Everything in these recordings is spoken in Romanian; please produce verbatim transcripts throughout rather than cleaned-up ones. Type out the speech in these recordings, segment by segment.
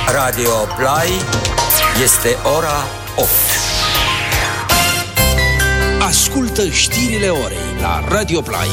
Radio Play, este ora opt. Ascultă știrile orei la Radio Play.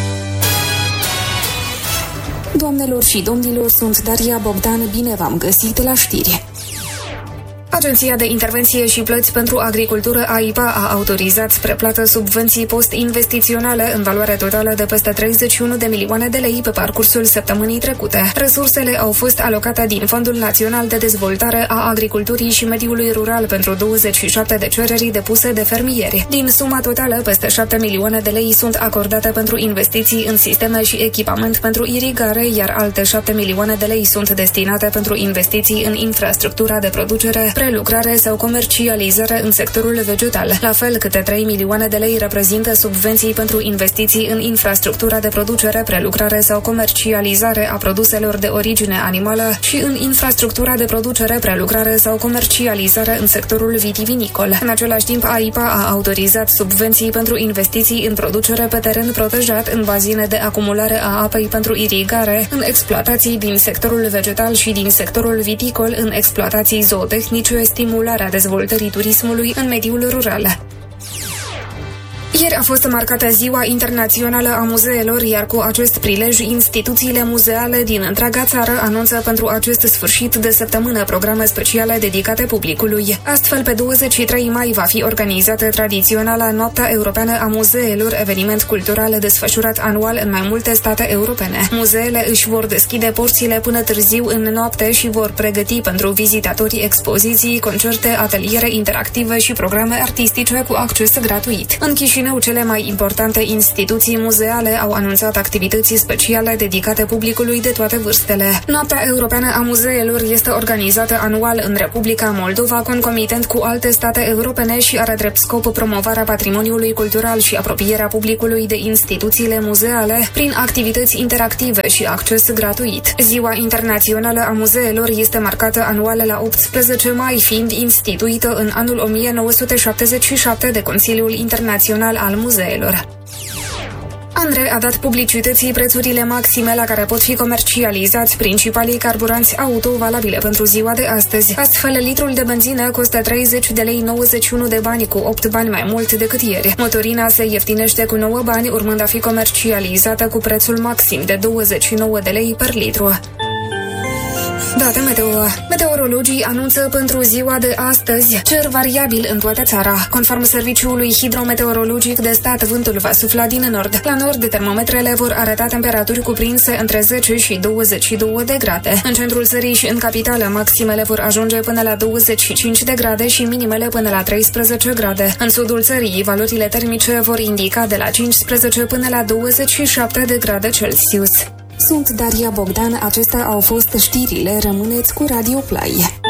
Doamnelor și domnilor, sunt Daria Bogdan, bine v-am găsit la știri. Agenția de Intervenție și Plăți pentru Agricultură A I P A a autorizat spre plată subvenții post-investiționale în valoare totală de peste treizeci și unu de milioane de lei pe parcursul săptămânii trecute. Resursele au fost alocate din Fondul Național de Dezvoltare a Agriculturii și Mediului Rural pentru douăzeci și șapte de cereri depuse de fermieri. Din suma totală, peste șapte milioane de lei sunt acordate pentru investiții în sisteme și echipament pentru irigare, iar alte șapte milioane de lei sunt destinate pentru investiții în infrastructura de producere, prelucrare sau comercializare în sectorul vegetal. La fel, câte trei milioane de lei reprezintă subvenții pentru investiții în infrastructura de producere, prelucrare sau comercializare a produselor de origine animală și în infrastructura de producere, prelucrare sau comercializare în sectorul vitivinicol. În același timp, A I P A a autorizat subvenții pentru investiții în producere pe teren protejat, în bazine de acumulare a apei pentru irigare, în exploatații din sectorul vegetal și din sectorul viticol, în exploatații zootehnice, stimularea dezvoltării turismului în mediul rural. Ieri a fost marcată Ziua Internațională a Muzeelor, iar cu acest prilej, instituțiile muzeale din întreaga țară anunță pentru acest sfârșit de săptămână programe speciale dedicate publicului. Astfel, pe douăzeci și trei mai va fi organizată tradiționala Noaptea Europeană a Muzeelor, eveniment cultural desfășurat anual în mai multe state europene. Muzeele își vor deschide porțile până târziu în noapte și vor pregăti pentru vizitatorii expoziții, concerte, ateliere interactive și programe artistice cu acces gratuit. În Chișinău, cele mai importante instituții muzeale au anunțat activități speciale dedicate publicului de toate vârstele. Noaptea Europeană a Muzeelor este organizată anual în Republica Moldova, concomitent cu alte state europene, și are drept scop promovarea patrimoniului cultural și apropierea publicului de instituțiile muzeale prin activități interactive și acces gratuit. Ziua Internațională a Muzeelor este marcată anual la optsprezece mai, fiind instituită în anul o mie nouă sute șaptezeci și șapte de Consiliul Internațional al Muzeelor. ANRE a dat publicității prețurile maxime la care pot fi comercializați principalii carburanți auto valabile pentru ziua de astăzi. Astfel, litrul de benzină costă treizeci de lei nouăzeci și unu de bani, cu opt bani mai mult decât ieri. Motorina se ieftinește cu nouă bani, urmând a fi comercializată cu prețul maxim de douăzeci și nouă de lei per litru. Date meteo. Meteorologii anunță pentru ziua de astăzi cer variabil în toată țara. Conform Serviciului Hidrometeorologic de Stat, vântul va sufla din nord. La nord, termometrele vor arăta temperaturi cuprinse între zece și douăzeci și două de grade. În centrul țării și în capitală, maximele vor ajunge până la douăzeci și cinci de grade și minimele până la treisprezece grade. În sudul țării, valorile termice vor indica de la cincisprezece până la douăzeci și șapte de grade Celsius. Sunt Daria Bogdan, acestea au fost știrile, rămâneți cu Radio Play.